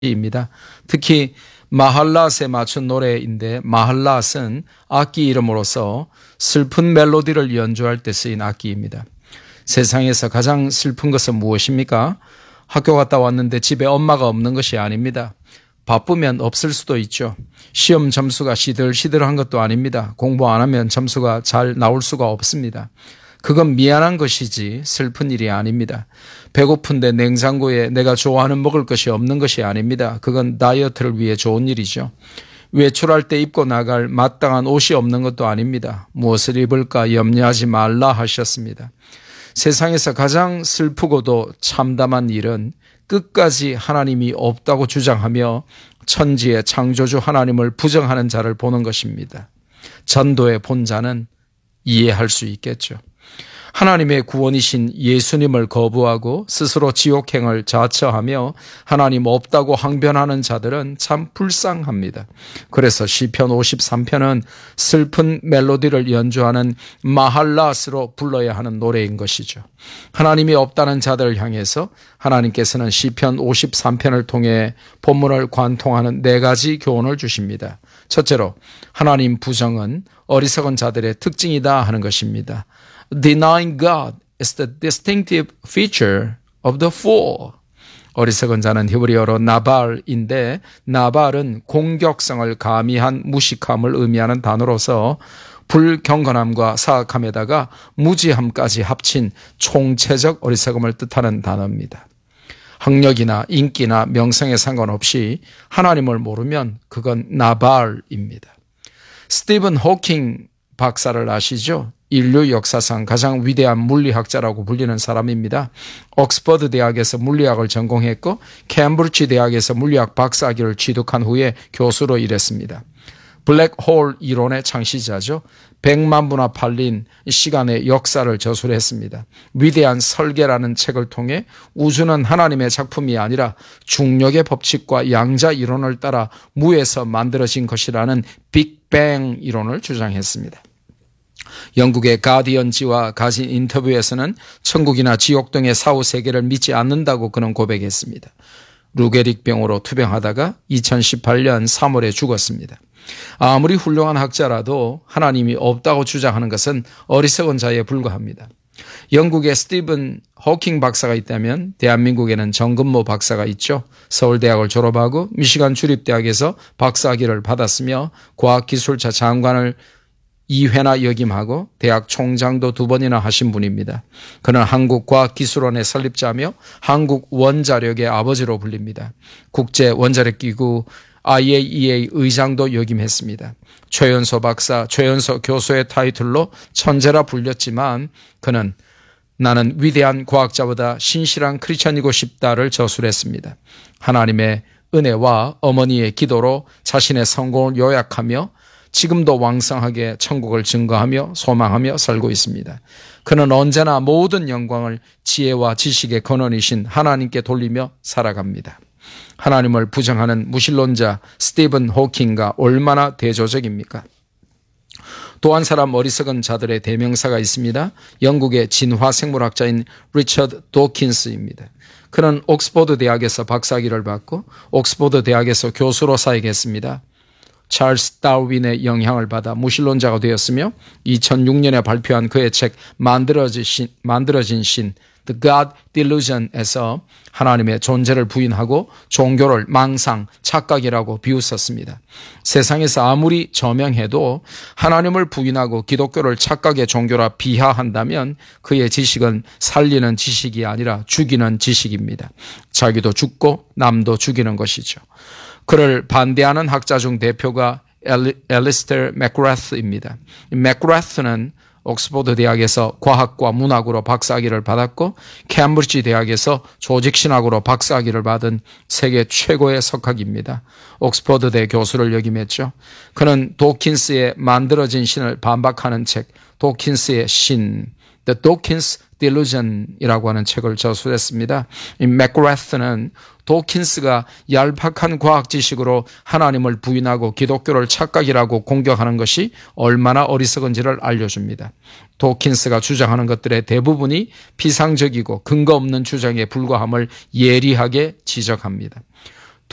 입니다. 특히 마할랏에 맞춘 노래인데 마할랏은 악기 이름으로서 슬픈 멜로디를 연주할 때 쓰인 악기입니다. 세상에서 가장 슬픈 것은 무엇입니까? 학교 갔다 왔는데 집에 엄마가 없는 것이 아닙니다. 바쁘면 없을 수도 있죠. 시험 점수가 시들시들한 것도 아닙니다. 공부 안 하면 점수가 잘 나올 수가 없습니다. 그건 미안한 것이지 슬픈 일이 아닙니다. 배고픈데 냉장고에 내가 좋아하는 먹을 것이 없는 것이 아닙니다. 그건 다이어트를 위해 좋은 일이죠. 외출할 때 입고 나갈 마땅한 옷이 없는 것도 아닙니다. 무엇을 입을까 염려하지 말라 하셨습니다. 세상에서 가장 슬프고도 참담한 일은 끝까지 하나님이 없다고 주장하며 천지의 창조주 하나님을 부정하는 자를 보는 것입니다. 전도의 본자는 이해할 수 있겠죠. 하나님의 구원이신 예수님을 거부하고 스스로 지옥행을 자처하며 하나님 없다고 항변하는 자들은 참 불쌍합니다. 그래서 시편 53편은 슬픈 멜로디를 연주하는 마할랏으로 불러야 하는 노래인 것이죠. 하나님이 없다는 자들을 향해서 하나님께서는 시편 53편을 통해 본문을 관통하는 4가지 교훈을 주십니다. 첫째로 하나님 부정은 어리석은 자들의 특징이다 하는 것입니다. Denying God is the distinctive feature of the fool. 어리석은 자는 히브리어로 나발인데 나발은 공격성을 가미한 무식함을 의미하는 단어로서 불경건함과 사악함에다가 무지함까지 합친 총체적 어리석음을 뜻하는 단어입니다. 학력이나 인기나 명성에 상관없이 하나님을 모르면 그건 나발입니다. 스티븐 호킹 박사를 아시죠? 인류 역사상 가장 위대한 물리학자라고 불리는 사람입니다. 옥스퍼드 대학에서 물리학을 전공했고 캠브리지 대학에서 물리학 박사학위를 취득한 후에 교수로 일했습니다. 블랙홀 이론의 창시자죠. 100만 부나 팔린 시간의 역사를 저술했습니다. 위대한 설계라는 책을 통해 우주는 하나님의 작품이 아니라 중력의 법칙과 양자 이론을 따라 무에서 만들어진 것이라는 빅뱅 이론을 주장했습니다. 영국의 가디언지와 가진 인터뷰에서는 천국이나 지옥 등의 사후세계를 믿지 않는다고 그는 고백했습니다. 루게릭병으로 투병하다가 2018년 3월에 죽었습니다. 아무리 훌륭한 학자라도 하나님이 없다고 주장하는 것은 어리석은 자에 불과합니다. 영국에 스티븐 호킹 박사가 있다면 대한민국에는 정근모 박사가 있죠. 서울대학을 졸업하고 미시간 주립대학에서 박사학위를 받았으며 과학기술차 장관을 2회나 역임하고 대학 총장도 2번이나 하신 분입니다. 그는 한국과학기술원의 설립자며 한국원자력의 아버지로 불립니다. 국제원자력기구 IAEA 의장도 역임했습니다. 최연소 박사, 최연소 교수의 타이틀로 천재라 불렸지만 그는 나는 위대한 과학자보다 신실한 크리스천이고 싶다를 저술했습니다. 하나님의 은혜와 어머니의 기도로 자신의 성공을 요약하며 지금도 왕성하게 천국을 증거하며 소망하며 살고 있습니다. 그는 언제나 모든 영광을 지혜와 지식의 근원이신 하나님께 돌리며 살아갑니다. 하나님을 부정하는 무신론자 스티븐 호킹과 얼마나 대조적입니까? 또 한 사람 어리석은 자들의 대명사가 있습니다. 영국의 진화생물학자인 리처드 도킨스입니다. 그는 옥스퍼드 대학에서 박사학위를 받고 옥스퍼드 대학에서 교수로 사역했습니다. 찰스 다윈의 영향을 받아 무신론자가 되었으며 2006년에 발표한 그의 책 만들어진 신 The God Delusion에서 하나님의 존재를 부인하고 종교를 망상, 착각이라고 비웃었습니다. 세상에서 아무리 저명해도 하나님을 부인하고 기독교를 착각의 종교라 비하한다면 그의 지식은 살리는 지식이 아니라 죽이는 지식입니다. 자기도 죽고 남도 죽이는 것이죠. 그를 반대하는 학자 중 대표가 앨리스터 맥그라스입니다. 맥그라스는 옥스퍼드 대학에서 과학과 문학으로 박사학위를 받았고 캠브리지 대학에서 조직신학으로 박사학위를 받은 세계 최고의 석학입니다. 옥스퍼드대 교수를 역임했죠. 그는 도킨스의 만들어진 신을 반박하는 책 도킨스의 신 The Dawkins Delusion이라고 하는 책을 저술했습니다. 이 맥그라스는 도킨스가 얄팍한 과학 지식으로 하나님을 부인하고 기독교를 착각이라고 공격하는 것이 얼마나 어리석은지를 알려줍니다. 도킨스가 주장하는 것들의 대부분이 피상적이고 근거 없는 주장에 불과함을 예리하게 지적합니다.